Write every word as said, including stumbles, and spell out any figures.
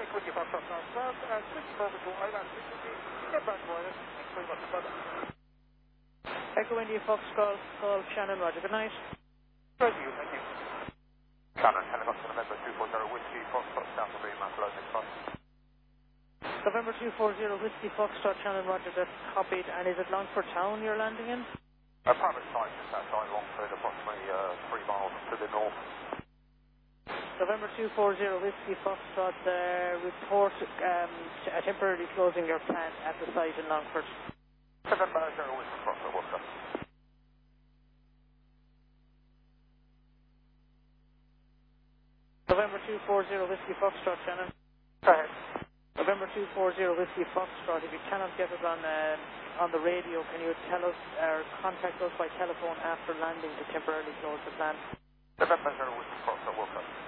Whiskey Foxtrot Southbound, and switch over to Island sixty, get back wireless. Thanks very much, brother. Echo India Foxtrot, call Shannon, Roger, good night. Thank you, thank you. Shannon, helicopter November two four zero, Whiskey Foxtrot South of Greenman, below six five. November two four zero, Whiskey Foxtrot, Shannon, Roger, that's copied. And is it Longford Town you're landing in? A private site just outside Longford, approximately uh, three miles to the north. November two four zero, Whiskey Foxtrot, uh, report um, t- uh, temporarily closing your plant at the site in Longford. November zero, Whiskey Foxtrot, what's up? November two four zero, Whiskey Foxtrot, Shannon. Go ahead. November two four zero, Whiskey Foxtrot, if you cannot get it on uh, on the radio, can you tell us or contact us by telephone after landing to temporarily close the plant? November zero, Whiskey Foxtrot, what's up?